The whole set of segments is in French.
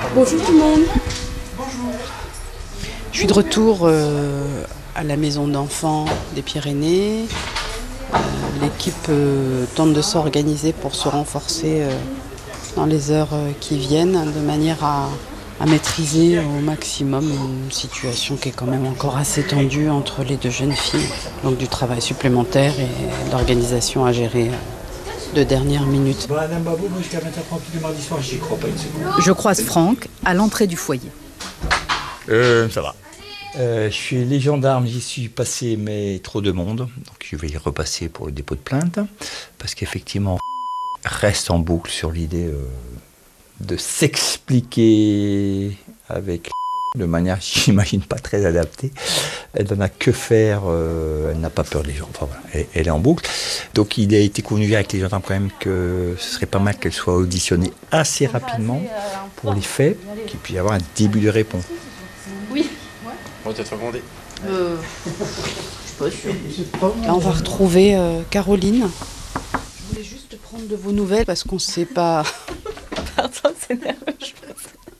Bonjour tout le monde. Je suis de retour à la maison d'enfants des Pyrénées. L'équipe tente de s'organiser pour se renforcer dans les heures qui viennent, de manière à maîtriser au maximum une situation qui est quand même encore assez tendue entre les deux jeunes filles. Donc du travail supplémentaire et l'organisation à gérer de dernière minute. Je croise Franck à l'entrée du foyer. Ça va. Je suis les gendarmes, j'y suis passé, mais trop de monde. Donc je vais y repasser pour le dépôt de plainte. Parce qu'effectivement, reste en boucle sur l'idée de s'expliquer avec de manière, j'imagine, pas très adaptée. Elle n'en a que faire, elle n'a pas peur des gens. Enfin, voilà, elle est en boucle. Donc il a été convenu avec les gendarmes quand même que ce serait pas mal qu'elle soit auditionnée assez rapidement pour les faits, qu'il puisse y avoir un début de réponse. Oui. On va peut-être recommander. Je suis pas sûre. Là, on va retrouver Caroline. Je voulais juste prendre de vos nouvelles parce qu'on ne sait pas. Pardon, c'est nerveux, je pense.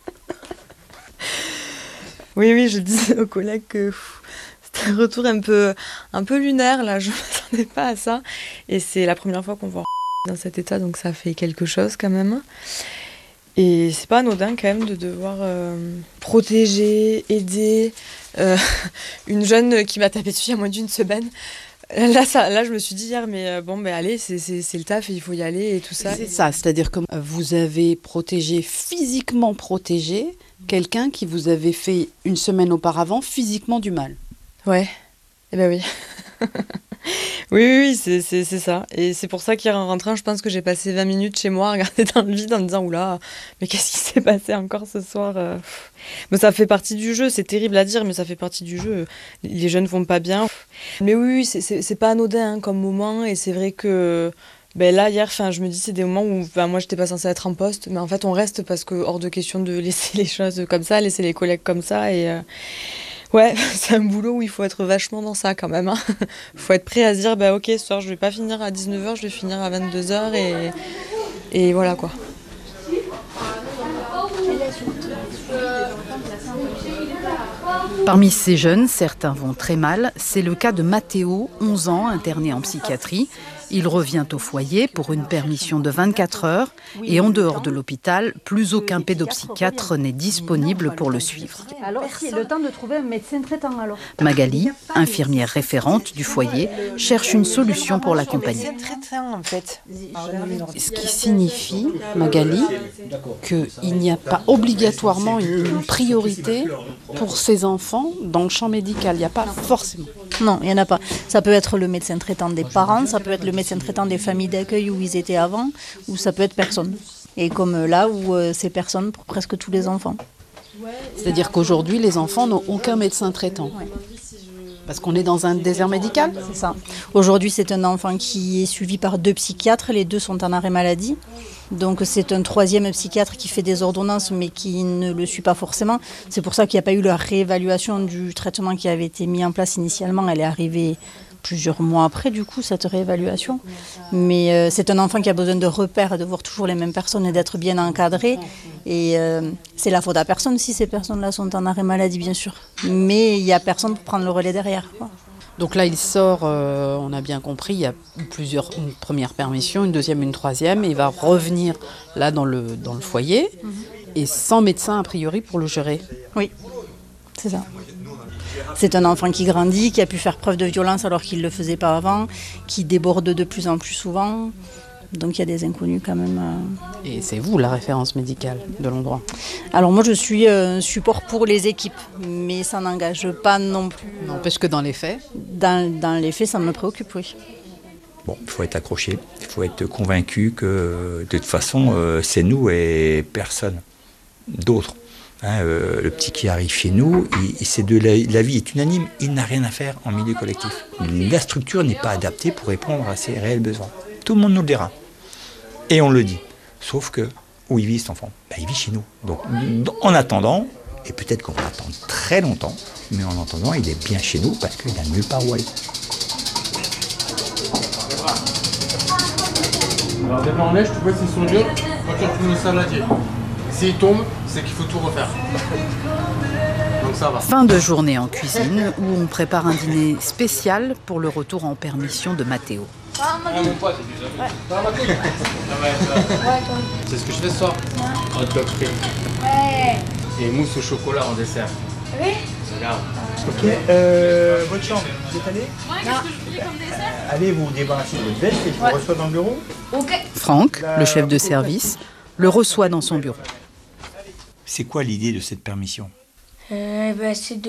Oui, je disais aux collègues que c'était un retour un peu lunaire, là, je ne m'attendais pas à ça. Et c'est la première fois qu'on voit dans cet état, donc ça fait quelque chose quand même. Et c'est pas anodin quand même de devoir protéger, aider une jeune qui m'a tapé dessus il y a moins d'une semaine. Là, je me suis dit hier, mais allez, c'est le taf, il faut y aller et tout ça. C'est ça, c'est-à-dire que vous avez physiquement protégé quelqu'un qui vous avait fait une semaine auparavant physiquement du mal. Ouais, eh ben oui. Oui, c'est ça. Et c'est pour ça qu'hier en rentrant, je pense que j'ai passé 20 minutes chez moi à regarder dans le vide en me disant « Oula, mais qu'est-ce qui s'est passé encore ce soir ?» Mais ça fait partie du jeu, c'est terrible à dire, mais ça fait partie du jeu. Les jeunes vont pas bien. Mais oui, c'est pas anodin comme moment, et c'est vrai que là, hier, je me dis c'est des moments où moi, j'étais pas censée être en poste, mais en fait, on reste parce que hors de question de laisser les choses comme ça, laisser les collègues comme ça, et... Ouais, c'est un boulot où il faut être vachement dans ça quand même. Il faut être prêt à se dire, ok, ce soir je vais pas finir à 19h, je vais finir à 22h et voilà quoi. Parmi ces jeunes, certains vont très mal. C'est le cas de Mathéo, 11 ans, interné en psychiatrie. Il revient au foyer pour une permission de 24 heures et en dehors de l'hôpital, plus aucun pédopsychiatre n'est disponible pour le suivre. Alors, c'est le temps de trouver un médecin traitant alors. Magali, infirmière référente du foyer, cherche une solution pour l'accompagner. Traitant en fait. Ce qui signifie, Magali, qu'il n'y a pas obligatoirement une priorité pour ces enfants dans le champ médical. Il n'y a pas forcément. Non, il n'y en a pas. Ça peut être le médecin traitant des parents, ça peut être le médecin traitant des familles d'accueil où ils étaient avant, ou ça peut être personne. Et comme là où c'est personne pour presque tous les enfants. C'est-à-dire qu'aujourd'hui, les enfants n'ont aucun médecin traitant. Parce qu'on est dans un désert médical ? C'est ça. Aujourd'hui, c'est un enfant qui est suivi par 2 psychiatres. Les 2 sont en arrêt maladie. Donc, c'est un 3e psychiatre qui fait des ordonnances, mais qui ne le suit pas forcément. C'est pour ça qu'il n'y a pas eu la réévaluation du traitement qui avait été mis en place initialement. Elle est arrivée plusieurs mois après, du coup, cette réévaluation. Mais c'est un enfant qui a besoin de repères, de voir toujours les mêmes personnes et d'être bien encadré. Et c'est la faute à personne si ces personnes-là sont en arrêt maladie, bien sûr. Mais il n'y a personne pour prendre le relais derrière, quoi. Donc là, il sort, on a bien compris, il y a une première permission, une deuxième, une troisième, et il va revenir là dans le foyer, et sans médecin a priori pour le gérer. Oui, c'est ça. C'est un enfant qui grandit, qui a pu faire preuve de violence alors qu'il ne le faisait pas avant, qui déborde de plus en plus souvent. Donc il y a des inconnus quand même. Et c'est vous la référence médicale de l'endroit ? Alors moi je suis support pour les équipes, mais ça n'engage pas non plus. N'empêche que dans les faits ? Dans les faits, ça me préoccupe, oui. Bon, il faut être accroché, il faut être convaincu que de toute façon, c'est nous et personne d'autre. Le petit qui arrive chez nous, la vie est unanime, il n'a rien à faire en milieu collectif. La structure n'est pas adaptée pour répondre à ses réels besoins. Tout le monde nous le dira. Et on le dit. Sauf que, où il vit cet enfant ? Il vit chez nous. Donc, en attendant, et peut-être qu'on va attendre très longtemps, mais en attendant, il est bien chez nous parce qu'il n'a nulle part où aller. Alors, des blancs en neige, tu vois s'ils sont durs quand tu retournes au saladier. S'il tombe, c'est qu'il faut tout refaire. Donc ça va. Fin de journée en cuisine où on prépare un dîner spécial pour le retour en permission de Mathéo. Mon pote, c'est ce que je fais ce soir. Hot dog frit. Ouais. Et mousse au chocolat en dessert. Oui. Regarde. Ok, votre chambre, vous êtes allé? Ouais, qu'est-ce que je voulais comme dessert? Allez vous débarrasser de votre veste et je vous reçois dans le bureau. Ok. Franck, le chef de service, le reçoit dans son bureau. C'est quoi l'idée de cette permission? C'est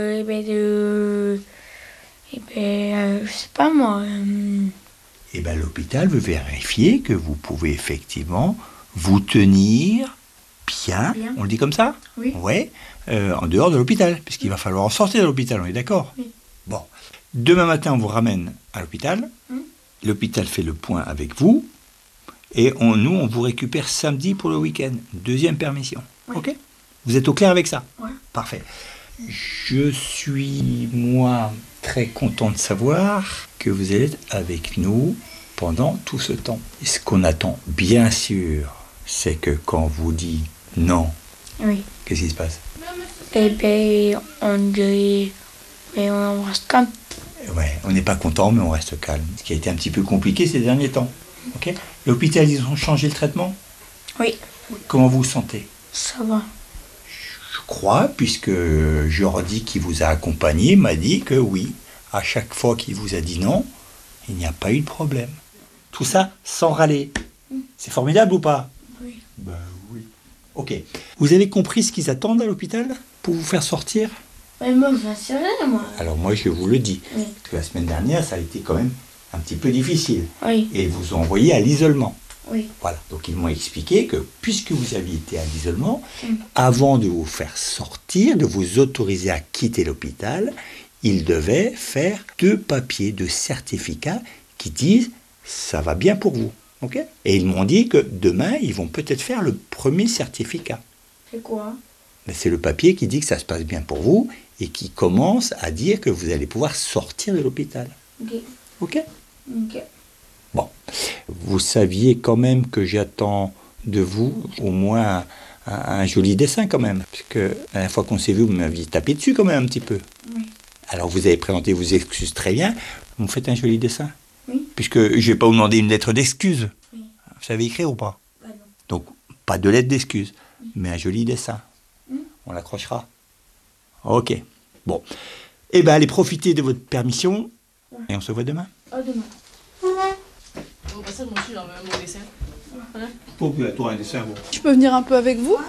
je sais pas moi. Eh bien, l'hôpital veut vérifier que vous pouvez effectivement vous tenir bien. Bien. On le dit comme ça? Oui. Ouais, en dehors de l'hôpital, puisqu'il va falloir en sortir de l'hôpital, on est d'accord? Oui. Bon, demain matin, on vous ramène à l'hôpital. L'hôpital fait le point avec vous. Et nous, on vous récupère samedi pour le week-end. Deuxième permission. Oui. Ok? Vous êtes au clair avec ça? Ouais. Parfait. Je suis, moi, très content de savoir que vous êtes avec nous pendant tout ce temps. Et ce qu'on attend, bien sûr, c'est que quand vous dites non, Oui. qu'est-ce qui se passe? On reste calme. Ouais, on n'est pas content, mais on reste calme. Ce qui a été un petit peu compliqué ces derniers temps. Ok? L'hôpital, ils ont changé le traitement? Oui. Comment vous vous sentez? Ça va. Je crois, puisque Jordi, qui vous a accompagné, m'a dit que oui, à chaque fois qu'il vous a dit non, il n'y a pas eu de problème. Tout ça sans râler. C'est formidable ou pas? Oui. Ben oui. Ok. Vous avez compris ce qu'ils attendent à l'hôpital pour vous faire sortir? Mais moi, je vais assurer, moi. Alors moi, je vous le dis. Oui. Parce que la semaine dernière, ça a été quand même un petit peu difficile. Oui. Et ils vous ont envoyé à l'isolement. Oui. Voilà, donc ils m'ont expliqué que puisque vous aviez été à l'isolement, avant de vous faire sortir, de vous autoriser à quitter l'hôpital, ils devaient faire 2 papiers de certificat qui disent « ça va bien pour vous ». Ok? Et ils m'ont dit que demain, ils vont peut-être faire le premier certificat. C'est quoi? Mais c'est le papier qui dit que ça se passe bien pour vous et qui commence à dire que vous allez pouvoir sortir de l'hôpital. Ok. Ok? Ok. Bon, vous saviez quand même que j'attends de vous au moins un joli dessin quand même. Parce que la dernière fois qu'on s'est vu, vous m'aviez tapé dessus quand même un petit peu. Oui. Alors vous avez présenté vos excuses très bien. Vous me faites un joli dessin? Oui. Puisque je ne vais pas vous demander une lettre d'excuse. Oui. Vous savez écrire ou pas? Bah non. Donc, pas de lettre d'excuse, mais un joli dessin. On l'accrochera. Ok. Bon. Eh bien, allez profiter de votre permission. Et on se voit demain. À demain. Au passage, moi aussi, j'en veux mon dessin. Pour toi, un dessin, bon. Je peux venir un peu avec vous?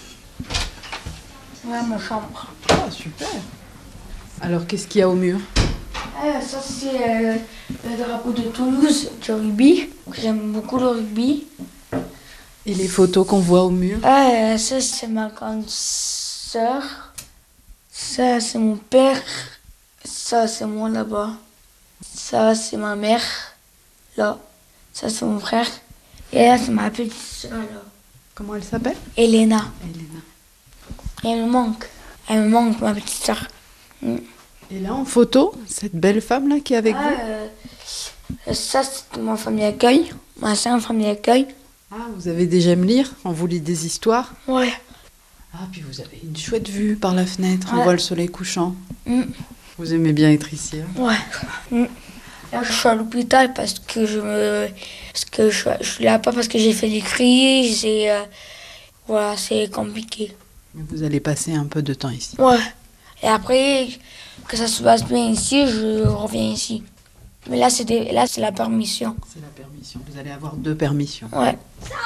Ouais, ma chambre. Ah, super. Alors, qu'est-ce qu'il y a au mur? Ça, c'est le drapeau de Toulouse, du rugby. J'aime beaucoup le rugby. Et les photos qu'on voit au mur? Ça, c'est ma grande sœur. Ça, c'est mon père. Ça, c'est moi là-bas. Ça, c'est ma mère. Là. Ça, c'est mon frère. Et là, c'est ma petite sœur, là. Comment elle s'appelle? Elena. Elena. Et elle me manque. Elle me manque, ma petite sœur. Et là, en photo, cette belle femme-là qui est avec vous? Ça, c'est ma famille d'accueil. Ma sœur, famille d'accueil. Ah, vous avez déjà aimé lire? On vous lit des histoires? Ouais. Ah, puis vous avez une chouette vue par la fenêtre. On Ouais. voit le soleil couchant. Mm. Vous aimez bien être ici, hein? Ouais. Là, je suis à l'hôpital parce que je suis là pas parce que j'ai fait des crises et voilà, c'est compliqué. Mais vous allez passer un peu de temps ici. Ouais. Et après que ça se passe bien ici, je reviens ici. Mais là, c'est la permission. C'est la permission. Vous allez avoir 2 permissions. Ouais.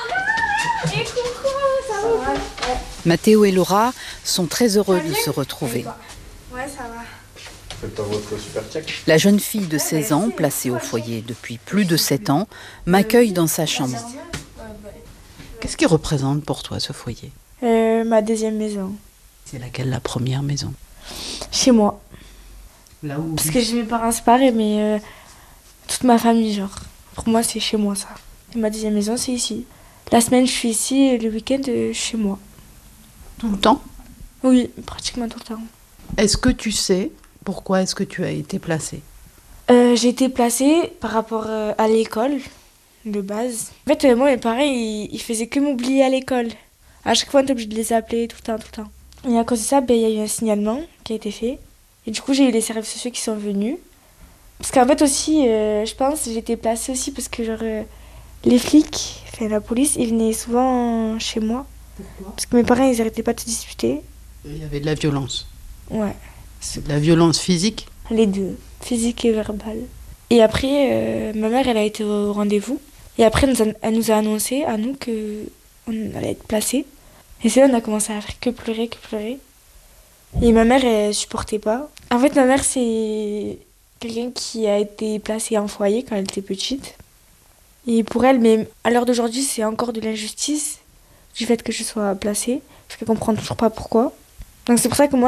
Mathéo et Laura sont très heureux de se retrouver. Ouais, ça va. Faites pas votre super check. La jeune fille de 16 ans, placée au foyer depuis plus de 7 ans, m'accueille dans sa chambre. Qu'est-ce qui représente pour toi ce foyer? Ma deuxième maison. C'est laquelle, la première maison? Chez moi. Là où? Parce que j'ai mes parents séparés, mais toute ma famille, genre. Pour moi, c'est chez moi, ça. Et ma deuxième maison, c'est ici. La semaine, je suis ici, et le week-end, chez moi. Tout le temps? Oui, pratiquement tout le temps. Est-ce que tu sais pourquoi est-ce que tu as été placée? J'ai été placée par rapport à l'école, de base. En fait, moi, mes parents, ils faisaient que m'oublier à l'école. À chaque fois, on est obligé de les appeler tout le temps. Et à cause de ça, il y a eu un signalement qui a été fait. Et du coup, j'ai eu les services sociaux qui sont venus. Parce qu'en fait aussi, je pense, j'ai été placée aussi parce que les flics, la police, ils venaient souvent chez moi. Pourquoi ? Parce que mes parents, ils arrêtaient pas de se disputer. Il y avait de la violence. Ouais. C'est de la violence physique ? Les deux, physique et verbale. Et après, ma mère, elle a été au rendez-vous. Et après, elle nous a annoncé à nous qu'on allait être placés. Et c'est là on a commencé à faire que pleurer. Et ma mère, elle supportait pas. En fait, ma mère, c'est quelqu'un qui a été placé en foyer quand elle était petite. Et pour elle, mais à l'heure d'aujourd'hui, c'est encore de l'injustice du fait que je sois placée. Parce qu'elle comprend toujours pas pourquoi. Donc c'est pour ça que moi,